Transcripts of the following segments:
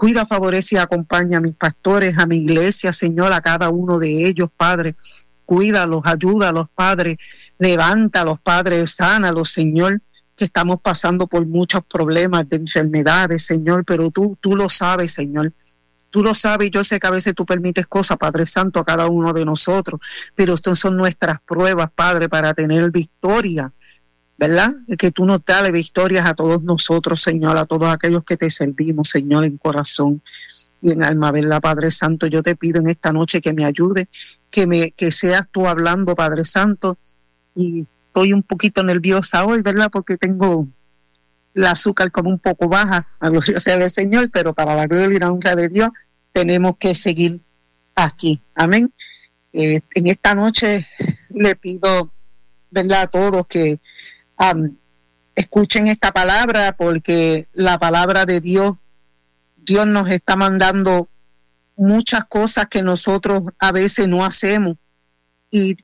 Cuida, favorece y acompaña a mis pastores, a mi iglesia, Señor, a cada uno de ellos, Padre. Cuídalos, ayúdalos, Padre. Levántalos, Padre, sánalos, Señor, que estamos pasando por muchos problemas de enfermedades, Señor, pero tú lo sabes, Señor. Tú lo sabes, yo sé que a veces tú permites cosas, Padre Santo, a cada uno de nosotros, pero estas son nuestras pruebas, Padre, para tener victoria, ¿verdad? Que tú nos das victorias a todos nosotros, Señor, a todos aquellos que te servimos, Señor, en corazón y en alma, ¿verdad, Padre Santo? Yo te pido en esta noche que me ayude, que seas tú hablando, Padre Santo, y estoy un poquito nerviosa hoy, ¿verdad? Porque tengo el azúcar como un poco baja, a gloria sea del Señor, pero para la gloria y la honra de Dios tenemos que seguir aquí. Amén. En esta noche le pido, ¿verdad?, a todos que escuchen esta palabra, porque la palabra de Dios nos está mandando muchas cosas que nosotros a veces no hacemos y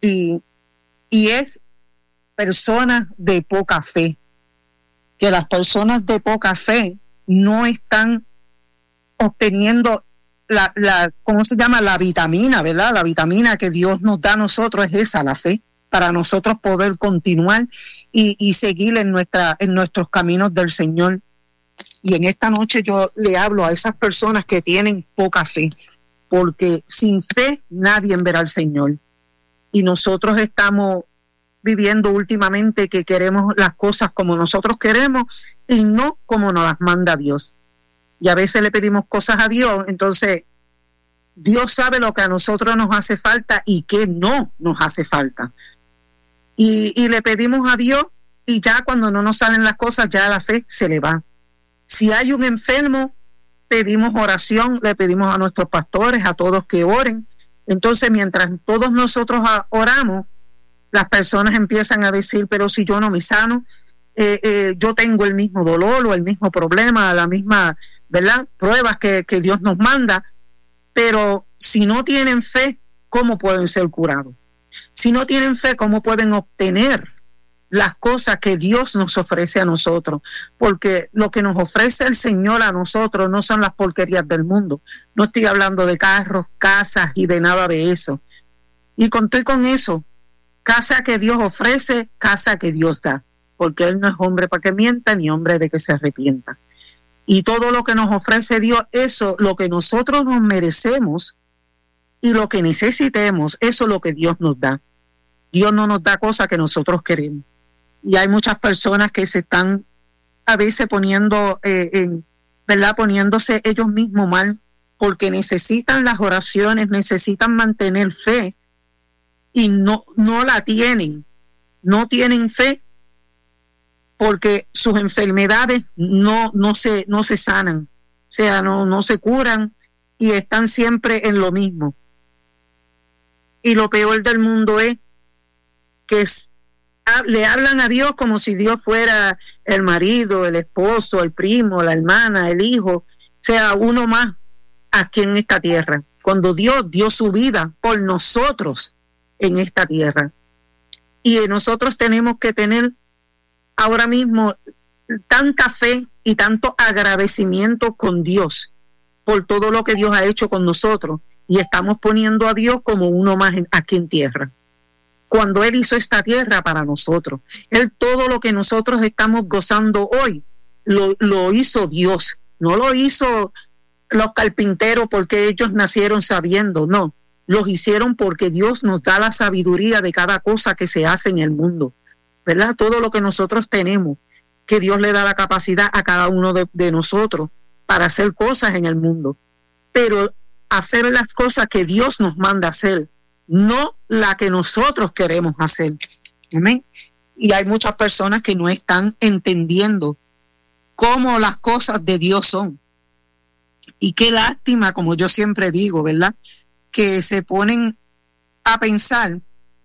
es personas de poca fe, que las personas de poca fe no están obteniendo ¿cómo se llama? La vitamina, ¿verdad? La vitamina que Dios nos da a nosotros es esa, la fe, para nosotros poder continuar y seguir en nuestros caminos del Señor. Y en esta noche yo le hablo a esas personas que tienen poca fe, porque sin fe nadie verá al Señor. Y nosotros estamos viviendo últimamente que queremos las cosas como nosotros queremos y no como nos las manda Dios. Y a veces le pedimos cosas a Dios, entonces Dios sabe lo que a nosotros nos hace falta y qué no nos hace falta. Y le pedimos a Dios y ya cuando no nos salen las cosas, ya la fe se le va. Si hay un enfermo, pedimos oración, le pedimos a nuestros pastores, a todos que oren. Entonces, mientras todos nosotros oramos, las personas empiezan a decir, pero si yo no me sano, yo tengo el mismo dolor o el mismo problema, la misma, ¿verdad?, pruebas que Dios nos manda, pero si no tienen fe, ¿cómo pueden ser curados? Si no tienen fe, ¿cómo pueden obtener las cosas que Dios nos ofrece a nosotros? Porque lo que nos ofrece el Señor a nosotros no son las porquerías del mundo. No estoy hablando de carros, casas y de nada de eso. Y conté con eso. Casa que Dios ofrece, casa que Dios da. Porque Él no es hombre para que mienta, ni hombre de que se arrepienta. Y todo lo que nos ofrece Dios, eso, lo que nosotros nos merecemos y lo que necesitemos, eso es lo que Dios nos da. Dios no nos da cosas que nosotros queremos. Y hay muchas personas que se están a veces poniéndose ellos mismos mal, porque necesitan las oraciones, necesitan mantener fe y no la tienen. No tienen fe porque sus enfermedades no se sanan, o sea, no se curan y están siempre en lo mismo. Y lo peor del mundo es que le hablan a Dios como si Dios fuera el marido, el esposo, el primo, la hermana, el hijo, sea uno más aquí en esta tierra, cuando Dios dio su vida por nosotros en esta tierra. Y nosotros tenemos que tener ahora mismo tanta fe y tanto agradecimiento con Dios por todo lo que Dios ha hecho con nosotros, y estamos poniendo a Dios como uno más aquí en tierra. Cuando Él hizo esta tierra para nosotros, todo lo que nosotros estamos gozando hoy, lo hizo Dios. No lo hizo los carpinteros porque ellos nacieron sabiendo, no. Los hicieron porque Dios nos da la sabiduría de cada cosa que se hace en el mundo, ¿verdad? Todo lo que nosotros tenemos, que Dios le da la capacidad a cada uno de nosotros para hacer cosas en el mundo. Pero hacer las cosas que Dios nos manda hacer, no la que nosotros queremos hacer. Amén. Y hay muchas personas que no están entendiendo cómo las cosas de Dios son. Y qué lástima, como yo siempre digo, ¿verdad?, que se ponen a pensar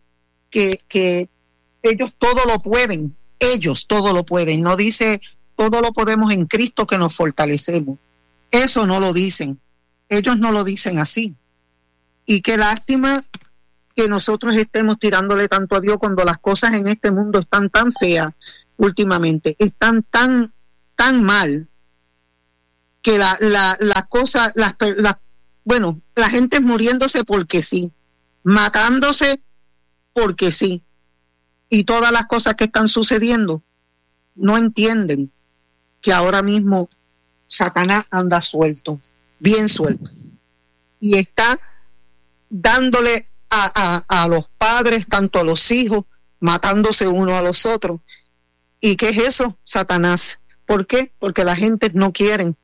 que ellos todo lo pueden. Ellos todo lo pueden. No dice todo lo podemos en Cristo que nos fortalecemos. Eso no lo dicen. Ellos no lo dicen así. Y qué lástima que nosotros estemos tirándole tanto a Dios cuando las cosas en este mundo están tan feas últimamente, están tan mal, que las cosas, bueno, la gente muriéndose porque sí, matándose porque sí, y todas las cosas que están sucediendo, no entienden que ahora mismo Satanás anda suelto, bien suelto, y está dándole a los padres, tanto a los hijos, matándose uno a los otros. ¿Y qué es eso? Satanás. ¿Por qué? Porque la gente no quieren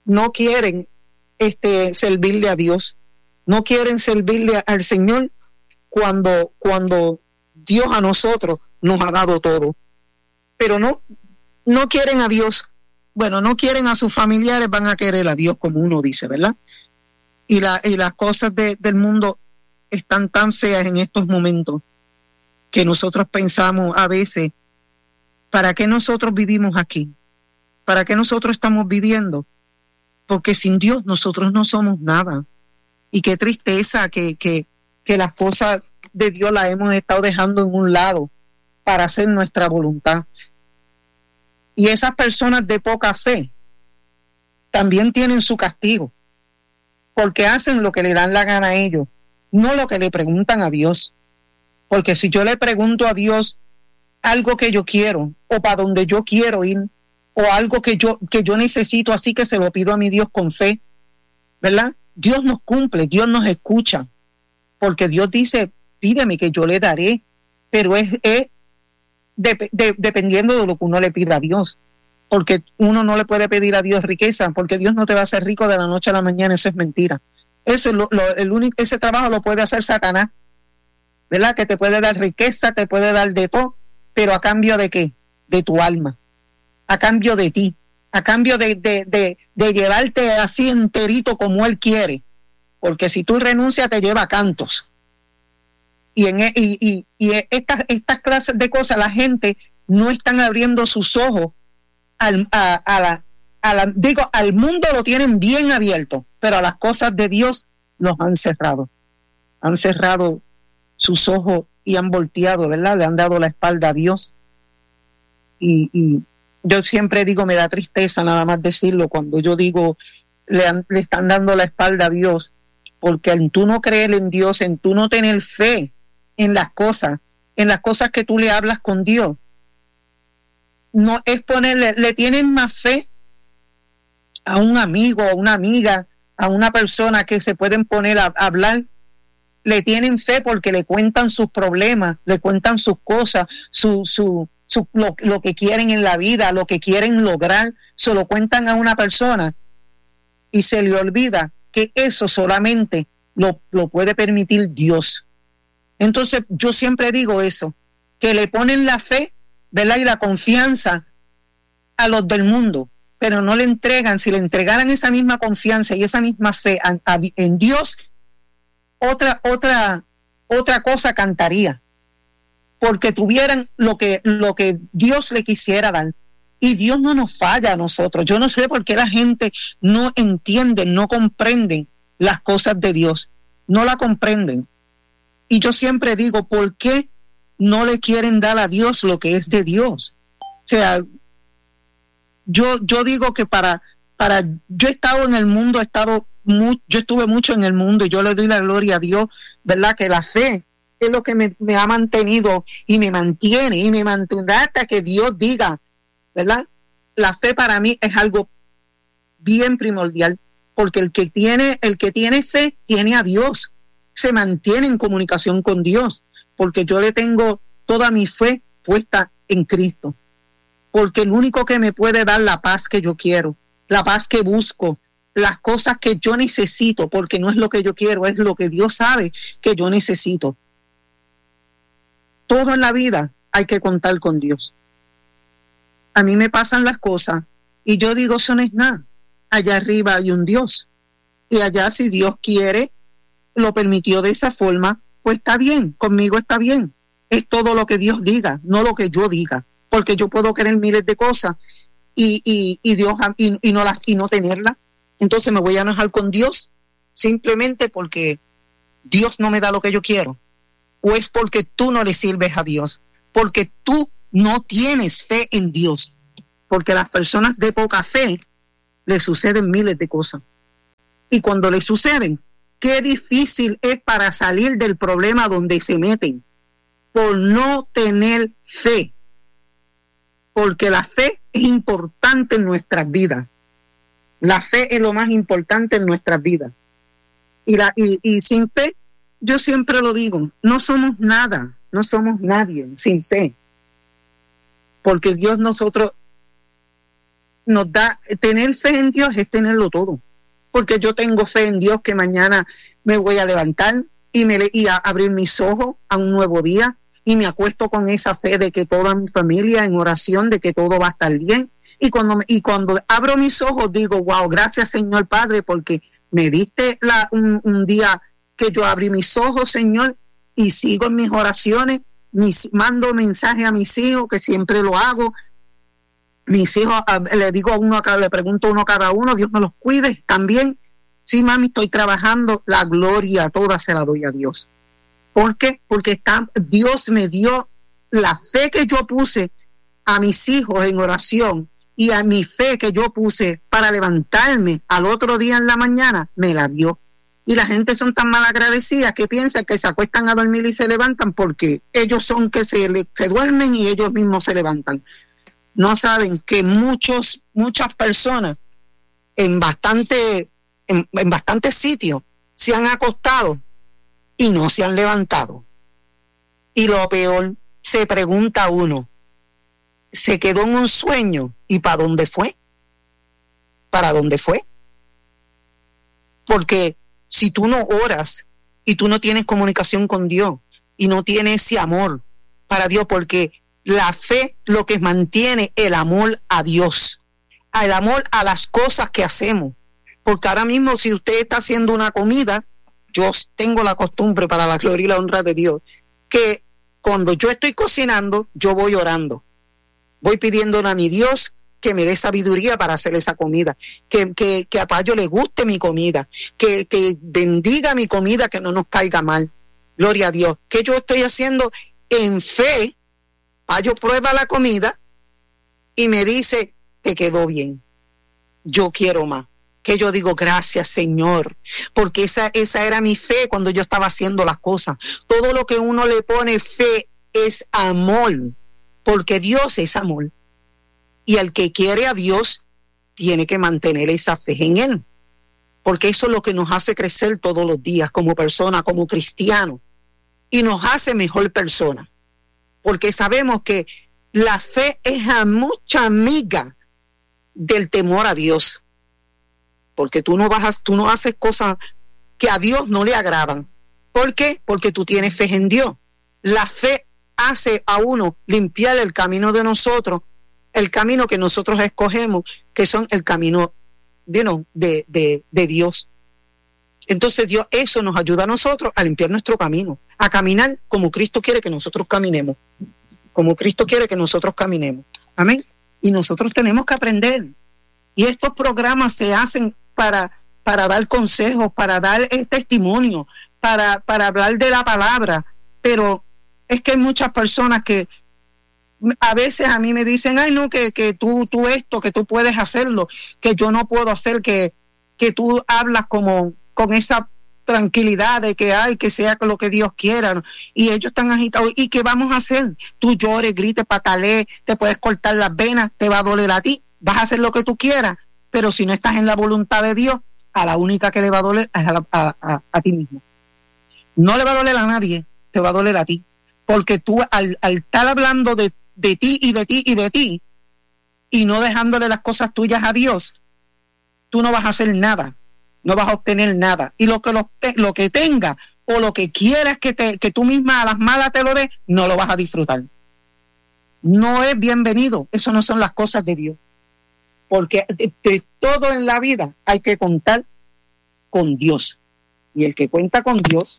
servirle a Dios, no quieren servirle al Señor cuando Dios a nosotros nos ha dado todo, pero no quieren a Dios. Bueno, no quieren a sus familiares, van a querer a Dios, como uno dice, ¿verdad? Y las cosas del mundo están tan feas en estos momentos que nosotros pensamos a veces, ¿para qué nosotros vivimos aquí? ¿Para qué nosotros estamos viviendo? Porque sin Dios nosotros no somos nada. Y qué tristeza que las cosas de Dios las hemos estado dejando en un lado para hacer nuestra voluntad. Y esas personas de poca fe también tienen su castigo, porque hacen lo que le dan la gana a ellos, no lo que le preguntan a Dios. Porque si yo le pregunto a Dios algo que yo quiero, o para donde yo quiero ir, o algo que yo necesito, así que se lo pido a mi Dios con fe, ¿verdad? Dios nos cumple, Dios nos escucha, porque Dios dice, pídeme que yo le daré, pero es dependiendo de lo que uno le pida a Dios, porque uno no le puede pedir a Dios riqueza, porque Dios no te va a hacer rico de la noche a la mañana, eso es mentira. Eso es ese trabajo lo puede hacer Satanás, ¿verdad? Que te puede dar riqueza, te puede dar de todo, pero ¿a cambio de qué? De tu alma, a cambio de ti, a cambio de llevarte así enterito como Él quiere, porque si tú renuncias te lleva a cantos. Y estas clases de cosas, la gente no están abriendo sus ojos al mundo, lo tienen bien abierto, pero a las cosas de Dios los han cerrado sus ojos y han volteado, ¿verdad? Le han dado la espalda a Dios. Y yo siempre digo, me da tristeza nada más decirlo, cuando yo digo le están dando la espalda a Dios, porque en tú no creer en Dios, en tú no tener fe en las cosas que tú le hablas con Dios, no es le tienen más fe a un amigo, a una amiga, a una persona que se pueden poner a hablar. Le tienen fe porque le cuentan sus problemas, le cuentan sus cosas, lo que quieren en la vida, lo que quieren lograr, se lo cuentan a una persona y se le olvida que eso solamente lo puede permitir Dios. Entonces yo siempre digo eso, que le ponen la fe, ¿verdad? Y la confianza a los del mundo, pero no le entregan. Si le entregaran esa misma confianza y esa misma fe en Dios, otra cosa cantaría, porque tuvieran lo que Dios le quisiera dar. Y Dios no nos falla a nosotros. Yo no sé por qué la gente no entiende, no comprenden las cosas de Dios, no la comprenden. Y yo siempre digo, ¿por qué no le quieren dar a Dios lo que es de Dios? O sea, yo digo que yo he estado en el mundo, yo estuve mucho en el mundo y yo le doy la gloria a Dios, ¿verdad? Que la fe es lo que me ha mantenido y me mantiene y me mantendrá hasta que Dios diga, ¿verdad? La fe para mí es algo bien primordial, porque el que tiene fe tiene a Dios, se mantiene en comunicación con Dios, porque yo le tengo toda mi fe puesta en Cristo, porque el único que me puede dar la paz que yo quiero, la paz que busco, las cosas que yo necesito, porque no es lo que yo quiero, es lo que Dios sabe que yo necesito. Todo en la vida hay que contar con Dios. A mí me pasan las cosas y yo digo, eso no es nada. Allá arriba hay un Dios. Y allá, si Dios quiere, lo permitió de esa forma, pues está bien, conmigo está bien. Es todo lo que Dios diga, no lo que yo diga. Porque yo puedo querer miles de cosas y Dios y no tenerlas. Entonces me voy a enojar con Dios simplemente porque Dios no me da lo que yo quiero. O es porque tú no le sirves a Dios, porque tú no tienes fe en Dios. Porque las personas de poca fe le suceden miles de cosas. Y cuando le suceden, qué difícil es para salir del problema donde se meten, por no tener fe. Porque la fe es importante en nuestras vidas. La fe es lo más importante en nuestras vidas. Y sin fe, yo siempre lo digo, no somos nada, no somos nadie sin fe. Porque Dios nos da, tener fe en Dios es tenerlo todo. Porque yo tengo fe en Dios que mañana me voy a levantar y a abrir mis ojos a un nuevo día, y me acuesto con esa fe de que toda mi familia en oración, de que todo va a estar bien. Y cuando abro mis ojos digo, wow, gracias Señor Padre, porque me diste un día que yo abrí mis ojos, Señor, y sigo en mis oraciones, mando mensajes a mis hijos, que siempre lo hago. Mis hijos, le digo a uno, le pregunto a uno a cada uno, Dios me los cuide, ¿están bien? Sí, mami, estoy trabajando, la gloria toda se la doy a Dios. ¿Por qué? Porque Dios me dio la fe que yo puse a mis hijos en oración, y a mi fe que yo puse para levantarme al otro día en la mañana, me la dio. Y la gente son tan mal agradecidas que piensan que se acuestan a dormir y se levantan porque ellos son que se duermen y ellos mismos se levantan. No saben que muchas personas en bastantes sitios se han acostado y no se han levantado. Y lo peor, se pregunta uno, ¿se quedó en un sueño? ¿Y para dónde fue? ¿Para dónde fue? Porque si tú no oras y tú no tienes comunicación con Dios y no tienes ese amor para Dios, porque la fe lo que mantiene el amor a Dios, el amor a las cosas que hacemos. Porque ahora mismo si usted está haciendo una comida, yo tengo la costumbre, para la gloria y la honra de Dios, que cuando yo estoy cocinando, yo voy orando. Voy pidiéndole a mi Dios que me dé sabiduría para hacer esa comida, que a Payo le guste mi comida, que bendiga mi comida, que no nos caiga mal. Gloria a Dios. Que yo estoy haciendo en fe. Payo prueba la comida y me dice, te quedó bien. Yo quiero más. Que yo digo, gracias Señor, porque esa era mi fe cuando yo estaba haciendo las cosas. Todo lo que uno le pone fe es amor, porque Dios es amor. Y el que quiere a Dios tiene que mantener esa fe en Él, porque eso es lo que nos hace crecer todos los días como persona, como cristiano, y nos hace mejor persona, porque sabemos que la fe es a mucha amiga del temor a Dios, porque tú no haces cosas que a Dios no le agradan. ¿Por qué? Porque tú tienes fe en Dios. La fe hace a uno limpiar el camino de nosotros, el camino que nosotros escogemos, que son el camino de Dios. Entonces Dios, eso nos ayuda a nosotros a limpiar nuestro camino, a caminar como Cristo quiere que nosotros caminemos, como Cristo quiere que nosotros caminemos. Amén. Y nosotros tenemos que aprender. Y estos programas se hacen para dar consejos, para dar testimonio, para hablar de la palabra. Pero es que hay muchas personas que a veces a mí me dicen, ay no, que tú esto, que tú puedes hacerlo, que yo no puedo hacer, que tú hablas como con esa tranquilidad de que que sea lo que Dios quiera, ¿no? Y ellos están agitados. ¿Y qué vamos a hacer? Tú llores, grites, patalees, te puedes cortar las venas, te va a doler a ti, vas a hacer lo que tú quieras, pero si no estás en la voluntad de Dios, a la única que le va a doler es a ti mismo. No le va a doler a nadie, te va a doler a ti, porque tú al estar hablando de ti y de ti y de ti y no dejándole las cosas tuyas a Dios, tú no vas a hacer nada, no vas a obtener nada, y lo que tenga o lo que quieras que tú misma a las malas te lo des, no lo vas a disfrutar. No es bienvenido. Eso no son las cosas de Dios, porque de todo en la vida hay que contar con Dios, y el que cuenta con Dios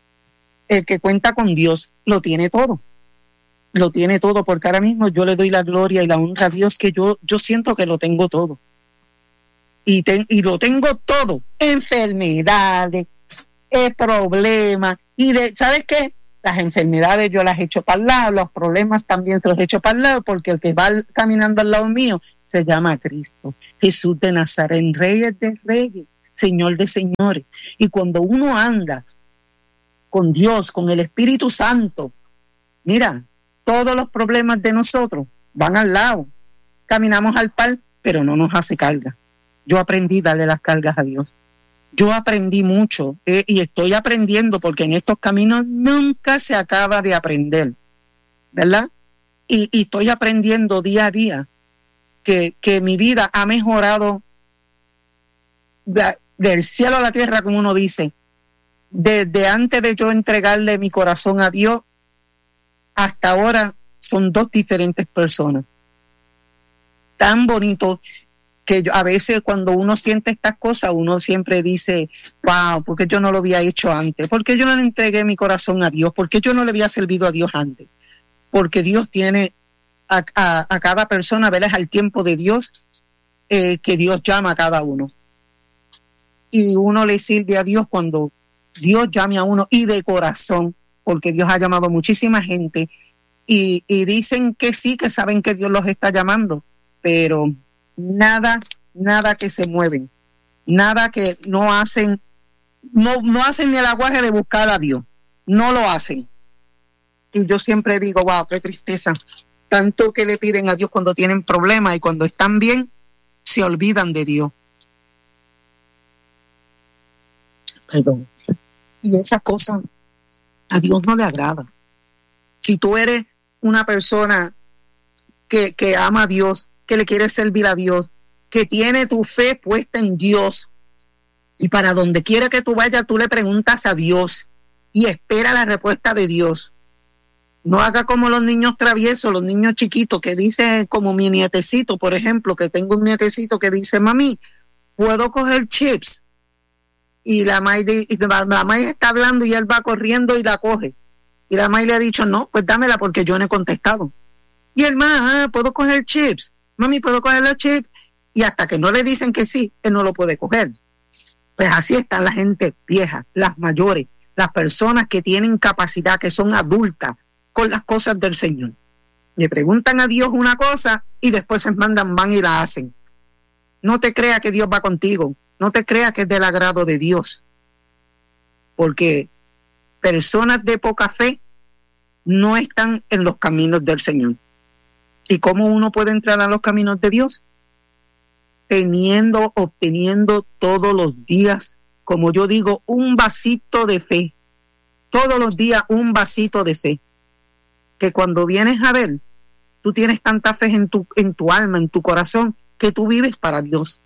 lo tiene todo. Lo tiene todo, porque ahora mismo yo le doy la gloria y la honra a Dios, que yo siento que lo tengo todo. Y lo tengo todo. Enfermedades, problemas. Y ¿sabes qué? Las enfermedades yo las echo para el lado, los problemas también se los echo para el lado, porque el que va caminando al lado mío se llama Cristo, Jesús de Nazaret, Reyes de Reyes, Señor de Señores. Y cuando uno anda con Dios, con el Espíritu Santo, mira, todos los problemas de nosotros van al lado. Caminamos al par, pero no nos hace carga. Yo aprendí a darle las cargas a Dios. Yo aprendí mucho y estoy aprendiendo, porque en estos caminos nunca se acaba de aprender, ¿verdad? Y estoy aprendiendo día a día que mi vida ha mejorado del cielo a la tierra, como uno dice. Desde antes de yo entregarle mi corazón a Dios hasta ahora son dos diferentes personas. Tan bonito que a veces cuando uno siente estas cosas, uno siempre dice, wow, ¿por qué yo no lo había hecho antes? ¿Por qué yo no le entregué mi corazón a Dios? ¿Por qué yo no le había servido a Dios antes? Porque Dios tiene a cada persona, ¿verdad? Al tiempo de Dios, que Dios llama a cada uno. Y uno le sirve a Dios cuando Dios llame a uno, y de corazón, porque Dios ha llamado a muchísima gente y dicen que sí, que saben que Dios los está llamando, pero nada que se mueven, nada que no hacen, no hacen ni el aguaje de buscar a Dios, no lo hacen. Y yo siempre digo, wow, qué tristeza, tanto que le piden a Dios cuando tienen problemas, y cuando están bien se olvidan de Dios. Perdón. Y esa cosa a Dios no le agrada. Si tú eres una persona que ama a Dios, que le quiere servir a Dios, que tiene tu fe puesta en Dios, y para donde quiera que tú vayas, tú le preguntas a Dios y espera la respuesta de Dios. No haga como los niños traviesos, los niños chiquitos que dicen, como mi nietecito, por ejemplo, que tengo un nietecito que dice, mami, ¿puedo coger chips? Y la madre está hablando y él va corriendo y la coge. Y la madre le ha dicho, no, pues dámela porque yo no he contestado. Y el más, ¿puedo coger chips? Mami, ¿puedo coger los chips? Y hasta que no le dicen que sí, él no lo puede coger. Pues así están la gente vieja, las mayores, las personas que tienen capacidad, que son adultas con las cosas del Señor. Le preguntan a Dios una cosa y después se van y la hacen. No te creas que Dios va contigo. No te creas que es del agrado de Dios. Porque personas de poca fe no están en los caminos del Señor. ¿Y cómo uno puede entrar a los caminos de Dios? Obteniendo todos los días, como yo digo, un vasito de fe. Todos los días un vasito de fe. Que cuando vienes a ver, tú tienes tanta fe en tu alma, en tu corazón, que tú vives para Dios.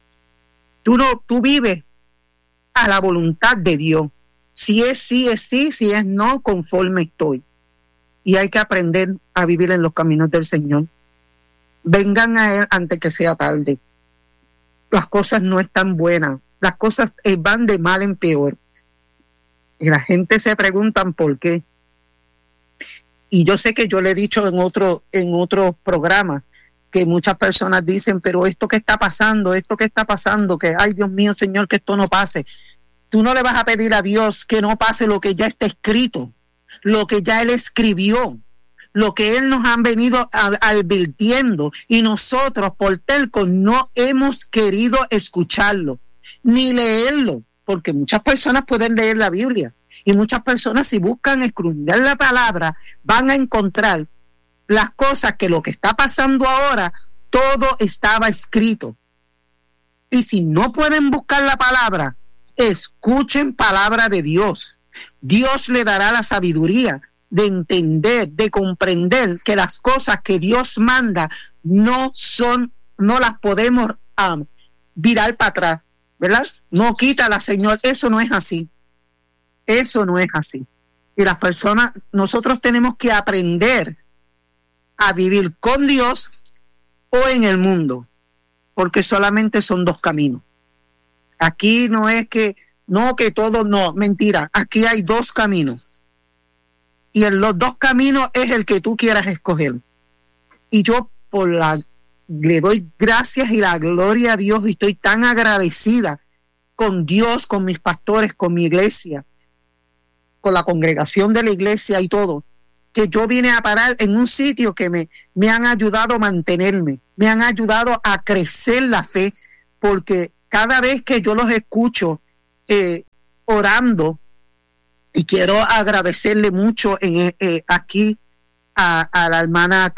Tú vives a la voluntad de Dios. Si es sí, es sí, si es no, conforme estoy. Y hay que aprender a vivir en los caminos del Señor. Vengan a Él antes que sea tarde. Las cosas no están buenas. Las cosas van de mal en peor. Y la gente se preguntan por qué. Y yo sé que yo le he dicho en otros programas que muchas personas dicen, pero esto que está pasando, que ay Dios mío, Señor, que esto no pase. Tú no le vas a pedir a Dios que no pase lo que ya está escrito, lo que ya Él escribió, lo que Él nos han venido advirtiendo, y nosotros por tercos no hemos querido escucharlo, ni leerlo, porque muchas personas pueden leer la Biblia, y muchas personas, si buscan escudriñar la palabra, van a encontrar las cosas que lo que está pasando ahora, todo estaba escrito. Y si no pueden buscar la palabra, escuchen palabra de Dios. Dios le dará la sabiduría de entender, de comprender que las cosas que Dios manda no las podemos virar para atrás, ¿verdad? No quítala, Señor, eso no es así. Eso no es así. Y las personas, nosotros tenemos que aprender a vivir con Dios o en el mundo, porque solamente son dos caminos. Aquí no es que todo, no, mentira. Aquí hay dos caminos. Y en los dos caminos es el que tú quieras escoger. Y yo le doy gracias y la gloria a Dios, y estoy tan agradecida con Dios, con mis pastores, con mi iglesia, con la congregación de la iglesia y todo, que yo vine a parar en un sitio que me han ayudado a mantenerme, me han ayudado a crecer la fe, porque cada vez que yo los escucho orando, y quiero agradecerle mucho aquí a la hermana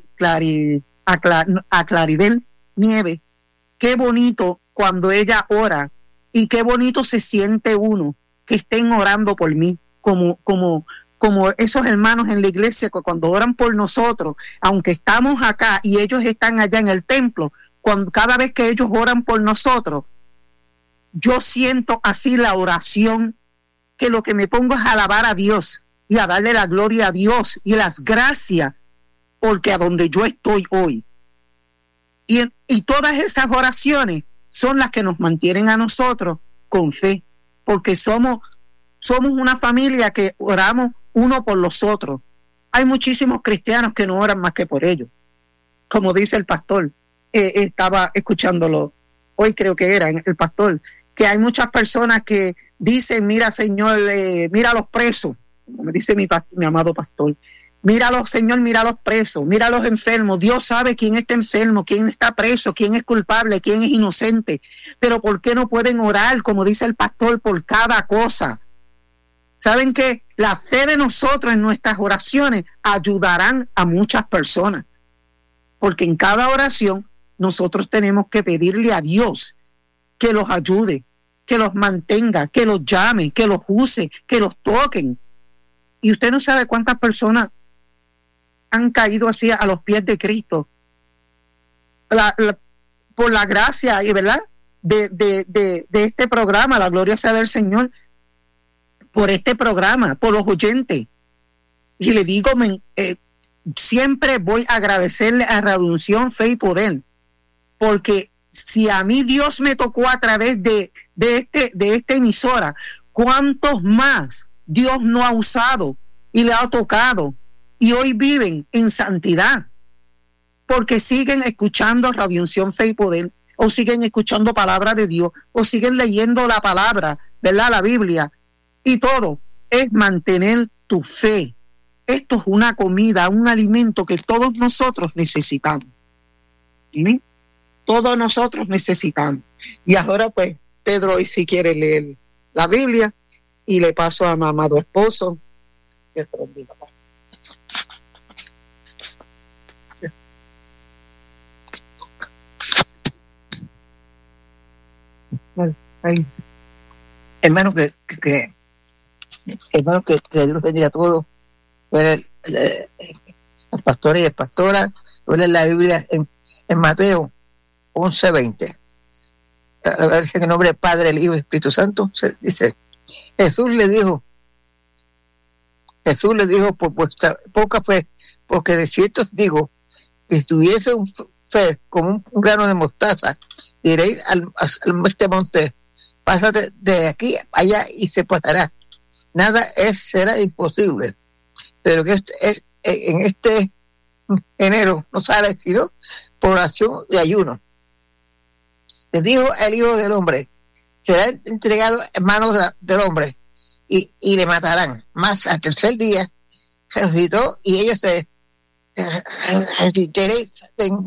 Claribel Nieves, qué bonito cuando ella ora y qué bonito se siente uno que estén orando por mí, como esos hermanos en la iglesia que cuando oran por nosotros, aunque estamos acá y ellos están allá en el templo, cada vez que ellos oran por nosotros, yo siento así la oración, que lo que me pongo es a alabar a Dios y a darle la gloria a Dios y las gracias, porque a donde yo estoy hoy. Y todas esas oraciones son las que nos mantienen a nosotros con fe, porque somos una familia que oramos uno por los otros. Hay muchísimos cristianos que no oran más que por ellos. Como dice el pastor, estaba escuchándolo hoy, creo que era el pastor, que hay muchas personas que dicen, mira Señor, mira a los presos, como me dice mi amado pastor, míralos Señor, mira a los presos, mira a los enfermos. Dios sabe quién está enfermo, quién está preso, quién es culpable, quién es inocente, pero ¿por qué no pueden orar, como dice el pastor, por cada cosa? ¿Saben que la fe de nosotros en nuestras oraciones ayudarán a muchas personas? Porque en cada oración nosotros tenemos que pedirle a Dios que los ayude, que los mantenga, que los llame, que los use, que los toquen. Y usted no sabe cuántas personas han caído así a los pies de Cristo por la gracia, ¿verdad?, de este programa. La gloria sea del Señor por este programa, por los oyentes. Y le digo, siempre voy a agradecerle a Radio Unción, Fe y Poder, porque si a mí Dios me tocó a través de esta emisora, ¿cuántos más Dios no ha usado y le ha tocado? Y hoy viven en santidad, porque siguen escuchando Radio Unción, Fe y Poder, o siguen escuchando palabra de Dios, o siguen leyendo la palabra, ¿verdad?, la Biblia, y todo es mantener tu fe. Esto es una comida, un alimento que todos nosotros necesitamos. ¿Sí? Todos nosotros necesitamos. Y ahora pues, Pedro hoy si quiere leer la Biblia, y le paso a mi amado esposo. Que te bendiga, papá. Hermano, que Dios los bendiga a todos. El pastor y el pastora, leer la Biblia en Mateo 11:20. A ver si en el nombre del Padre, el Hijo y el Espíritu Santo se dice: Jesús le dijo por vuestra poca fe, porque de cierto os digo que si tuviese un fe como un grano de mostaza, diréis al este monte, pásate de aquí allá y se pasará. Nada será imposible. Pero que en este enero no sale sino por oración y ayuno. Les dijo el Hijo del Hombre, será entregado en manos del hombre y le matarán. Mas al tercer día resucitó, y ellos se resucitaréis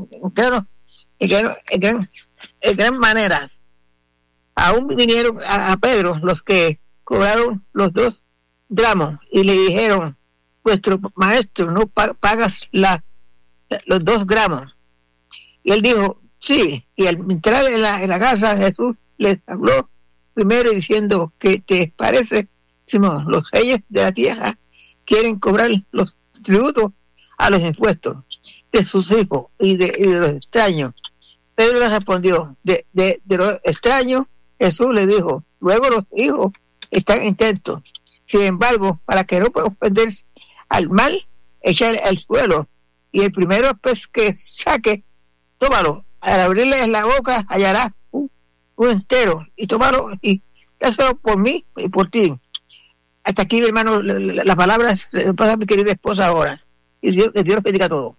en gran manera. Aún vinieron a Pedro los que cobraron los 2 gramos y le dijeron: vuestro maestro no pagas los 2 gramos. Y él dijo: sí. Y al entrar en la casa, Jesús les habló primero diciendo: ¿qué te parece, Simón? Los reyes de la tierra quieren cobrar los tributos a los impuestos de sus hijos y de los extraños. Pedro le respondió: de los extraños, Jesús le dijo: luego los hijos están intentos. Sin embargo, para que no pueda ofender al mal, échale al suelo, y el primero pez que saque, tómalo. Al abrirle la boca hallará un entero, y tómalo y dáselo por mí y por ti. Hasta aquí, hermano, las palabras para mi querida esposa ahora. Y Dios bendiga a todos.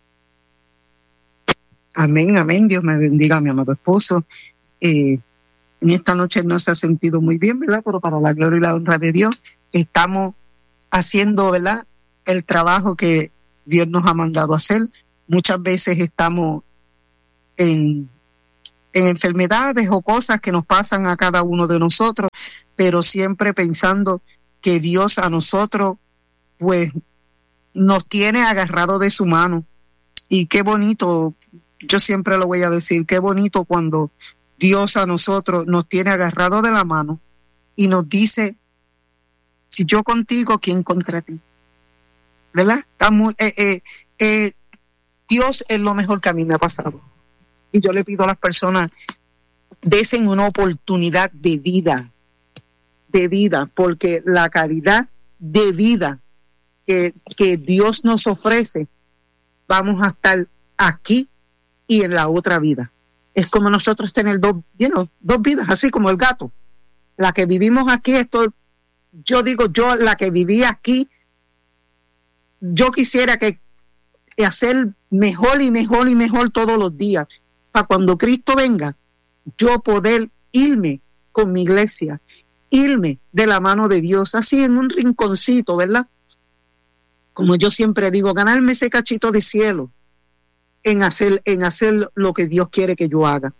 Amén, amén. Dios me bendiga a mi amado esposo. En esta noche no se ha sentido muy bien, ¿verdad? Pero para la gloria y la honra de Dios, estamos haciendo, ¿verdad?, el trabajo que Dios nos ha mandado a hacer. Muchas veces estamos en enfermedades o cosas que nos pasan a cada uno de nosotros, pero siempre pensando que Dios a nosotros, pues, nos tiene agarrado de su mano. Y qué bonito, yo siempre lo voy a decir, qué bonito cuando Dios a nosotros nos tiene agarrado de la mano y nos dice, si yo contigo, ¿quién contra ti? ¿Verdad? Dios es lo mejor que a mí me ha pasado. Y yo le pido a las personas, desen una oportunidad de vida, porque la calidad de vida que Dios nos ofrece, vamos a estar aquí y en la otra vida. Es como nosotros tener dos vidas, así como el gato. La que vivimos aquí, yo la que viví aquí, yo quisiera que hacer mejor y mejor y mejor todos los días, para cuando Cristo venga, yo poder irme con mi iglesia, irme de la mano de Dios, así en un rinconcito, ¿verdad? Como yo siempre digo, ganarme ese cachito de cielo en hacer lo que Dios quiere que yo haga.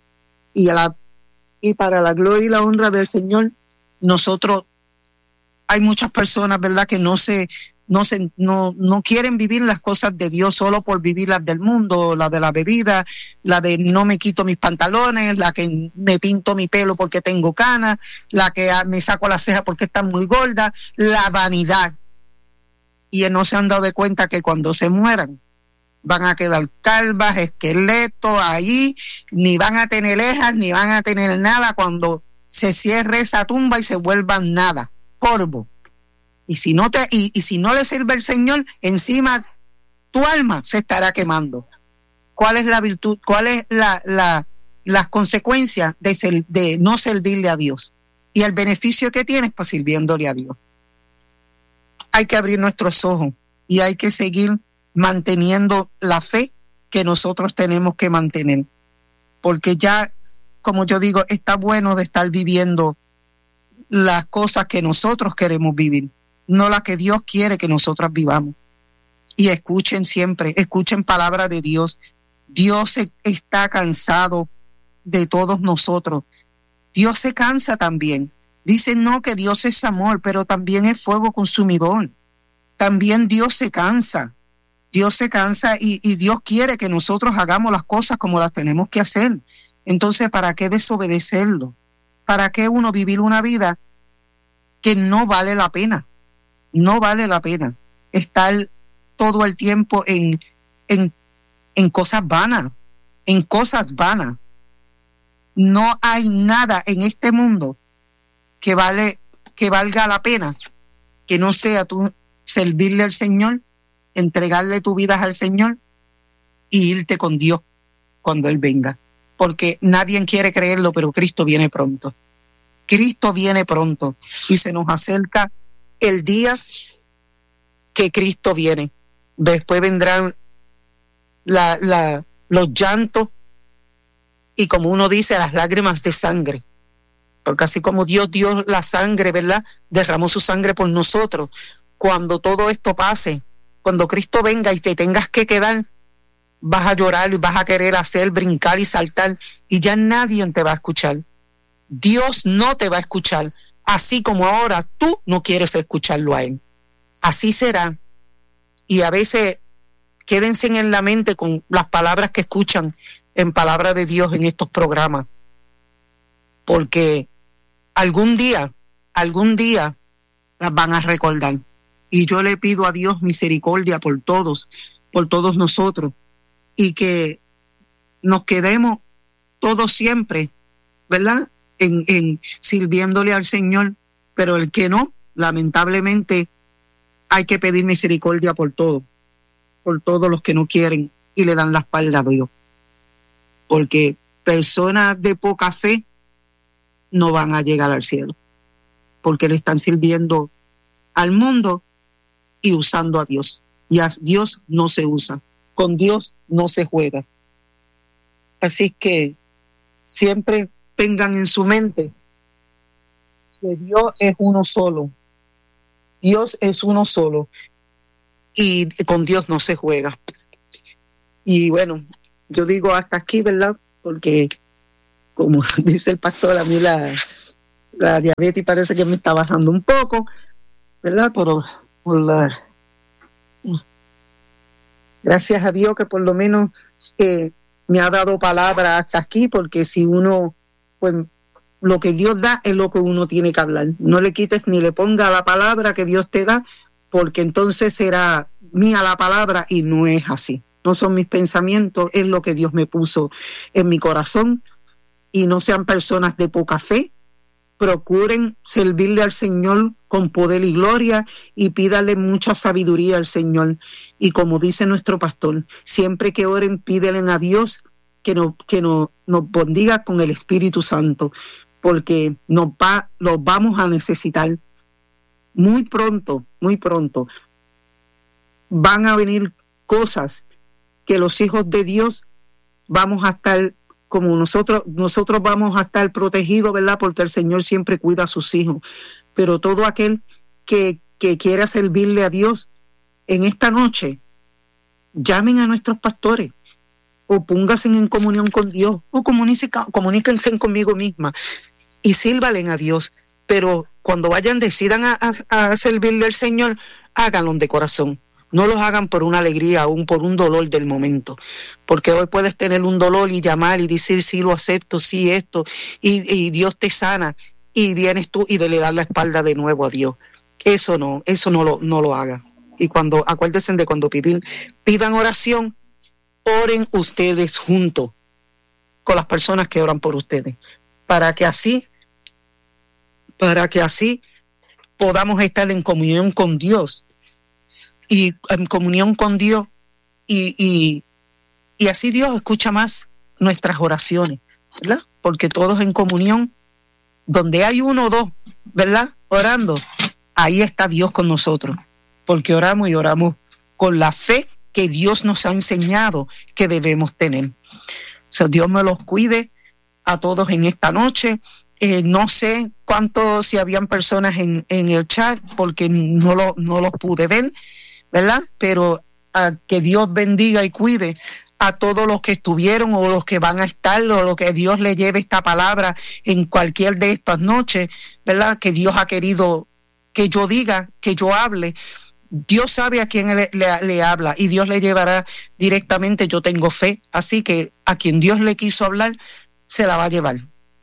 Y para la gloria y la honra del Señor, nosotros, hay muchas personas, ¿verdad?, que no quieren vivir las cosas de Dios solo por vivir las del mundo, la de la bebida, la de no me quito mis pantalones, la que me pinto mi pelo porque tengo canas, la que me saco las cejas porque está muy gorda, la vanidad. Y no se han dado de cuenta que cuando se mueran van a quedar calvas, esqueletos ahí, ni van a tener cejas, ni van a tener nada cuando se cierre esa tumba y se vuelvan nada, polvo. Y si no le sirve el Señor, encima tu alma se estará quemando. ¿Cuál es la virtud? ¿Cuál es las consecuencias de no servirle a Dios? Y el beneficio que tienes para sirviéndole a Dios. Hay que abrir nuestros ojos y hay que seguir manteniendo la fe que nosotros tenemos que mantener. Porque ya, como yo digo, está bueno de estar viviendo las cosas que nosotros queremos vivir, no las que Dios quiere que nosotras vivamos. Y escuchen siempre, escuchen palabra de Dios. Dios está cansado de todos nosotros. Dios se cansa también. Dicen no, que Dios es amor, pero también es fuego consumidor. También Dios se cansa. Dios se cansa y Dios quiere que nosotros hagamos las cosas como las tenemos que hacer. Entonces, ¿para qué desobedecerlo? ¿Para qué uno vivir una vida que no vale la pena? No vale la pena estar todo el tiempo en cosas vanas, en cosas vanas. No hay nada en este mundo que valga la pena, que no sea tú servirle al Señor, entregarle tu vida al Señor y irte con Dios cuando Él venga. Porque nadie quiere creerlo, pero Cristo viene pronto. Cristo viene pronto y se nos acerca el día que Cristo viene. Después vendrán los llantos y, como uno dice, las lágrimas de sangre. Porque así como Dios dio la sangre, ¿verdad?, derramó su sangre por nosotros. Cuando todo esto pase, cuando Cristo venga y te tengas que quedar, vas a llorar y vas a querer hacer, brincar y saltar, y ya nadie te va a escuchar. Dios no te va a escuchar, así como ahora tú no quieres escucharlo a Él. Así será. Y a veces quédense en la mente con las palabras que escuchan en palabra de Dios en estos programas, porque algún día las van a recordar. Y yo le pido a Dios misericordia por todos nosotros, y que nos quedemos todos siempre, ¿verdad?, en sirviéndole al Señor. Pero el que no, lamentablemente, hay que pedir misericordia por todos los que no quieren y le dan la espalda a Dios. Porque personas de poca fe no van a llegar al cielo, porque le están sirviendo al mundo y usando a Dios. Y a Dios no se usa, con Dios no se juega. Así que siempre tengan en su mente que Dios es uno solo. Dios es uno solo y con Dios no se juega. Y bueno, yo digo hasta aquí, ¿verdad? Porque como dice el pastor, a mí la diabetes parece que me está bajando un poco, ¿verdad? Gracias a Dios que por lo menos me ha dado palabra hasta aquí, porque si uno, pues lo que Dios da es lo que uno tiene que hablar. No le quites ni le ponga la palabra que Dios te da, porque entonces será mía la palabra y no es así. No son mis pensamientos, es lo que Dios me puso en mi corazón. Y no sean personas de poca fe. Procuren servirle al Señor con poder y gloria y pídale mucha sabiduría al Señor. Y como dice nuestro pastor, siempre que oren, pídenle a Dios que nos bendiga con el Espíritu Santo, porque los vamos a necesitar. Muy pronto van a venir cosas que los hijos de Dios vamos a estar como nosotros vamos a estar protegidos, ¿verdad? Porque el Señor siempre cuida a sus hijos. Pero todo aquel que quiera servirle a Dios en esta noche, llamen a nuestros pastores o pónganse en comunión con Dios o comuníquense conmigo misma y sírvalen a Dios. Pero cuando decidan a servirle al Señor, háganlo de corazón. No los hagan por una alegría, aún por un dolor del momento. Porque hoy puedes tener un dolor y llamar y decir, sí, lo acepto, sí, esto, y Dios te sana, y vienes tú y le das la espalda de nuevo a Dios. Eso no lo hagan. Y acuérdense de cuando pidan oración, oren ustedes juntos con las personas que oran por ustedes, para que así podamos estar en comunión con Dios. Y en comunión con Dios y así Dios escucha más nuestras oraciones, ¿verdad? Porque todos en comunión, donde hay uno o dos, ¿verdad? Orando, ahí está Dios con nosotros, porque oramos y oramos con la fe que Dios nos ha enseñado que debemos tener. Dios me los cuide a todos en esta noche. No sé si habían personas en el chat, porque no los pude ver, ¿verdad? Pero que Dios bendiga y cuide a todos los que estuvieron o los que van a estar, o lo que Dios le lleve esta palabra en cualquier de estas noches, ¿verdad? Que Dios ha querido que yo diga, que yo hable. Dios sabe a quién le habla y Dios le llevará directamente. Yo tengo fe, así que a quien Dios le quiso hablar, se la va a llevar.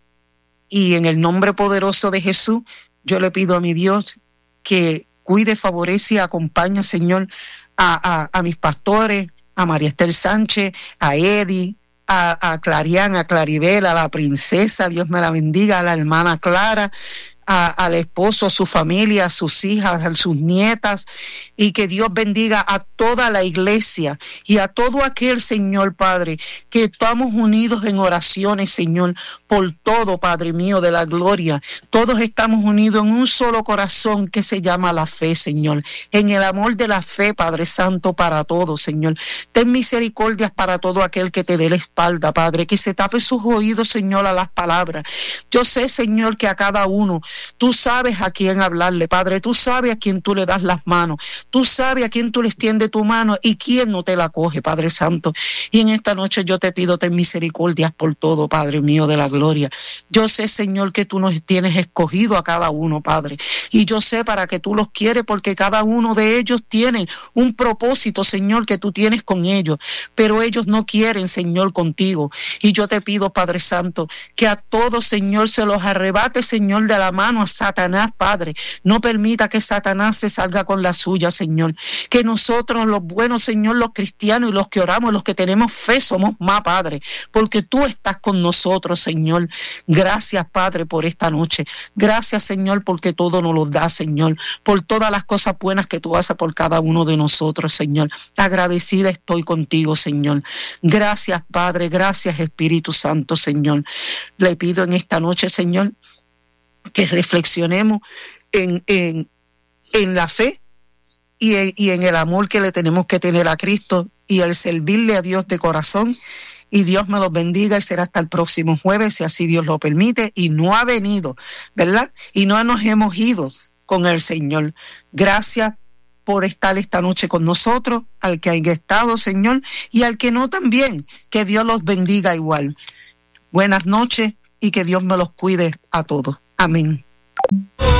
Y en el nombre poderoso de Jesús, yo le pido a mi Dios que cuide, favorece y acompaña, Señor, a mis pastores, a María Esther Sánchez, a Eddie, a Clarián, a Claribel, a la princesa, Dios me la bendiga, a la hermana Clara, al esposo, a su familia, a sus hijas, a sus nietas, y que Dios bendiga a toda la iglesia y a todo aquel, Señor Padre, que estamos unidos en oraciones, Señor, por todo, Padre mío de la gloria. Todos estamos unidos en un solo corazón que se llama la fe, Señor, en el amor de la fe, Padre Santo, para todos, Señor. Ten misericordias para todo aquel que te dé la espalda, Padre, que se tape sus oídos, Señor, a las palabras. Yo sé, Señor, que a cada uno tú sabes a quién hablarle, Padre. Tú sabes a quién tú le das las manos. Tú sabes a quién tú le extiendes tu mano y quién no te la coge, Padre Santo. Y en esta noche yo te pido ten misericordias por todo, Padre mío de la gloria. Yo sé, Señor, que tú nos tienes escogido a cada uno, Padre. Y yo sé para que tú los quieres, porque cada uno de ellos tiene un propósito, Señor, que tú tienes con ellos. Pero ellos no quieren, Señor, contigo. Y yo te pido, Padre Santo, que a todos, Señor, se los arrebate, Señor, de la mano a Satanás, Padre. No permita que Satanás se salga con la suya, Señor. Que nosotros, los buenos, Señor, los cristianos y los que oramos, los que tenemos fe, somos más, Padre, porque tú estás con nosotros, Señor. Gracias, Padre, por esta noche. Gracias, Señor, porque todo nos lo da, Señor, por todas las cosas buenas que tú haces por cada uno de nosotros, Señor. Agradecida estoy contigo, Señor. Gracias, Padre. Gracias, Espíritu Santo, Señor. Le pido en esta noche, Señor, que reflexionemos en la fe y en el amor que le tenemos que tener a Cristo y el servirle a Dios de corazón y Dios me los bendiga, y será hasta el próximo jueves, si así Dios lo permite, y no ha venido, ¿verdad? Y no nos hemos ido con el Señor. Gracias por estar esta noche con nosotros, al que haya estado, Señor, y al que no también, que Dios los bendiga igual. Buenas noches y que Dios me los cuide a todos. Amén.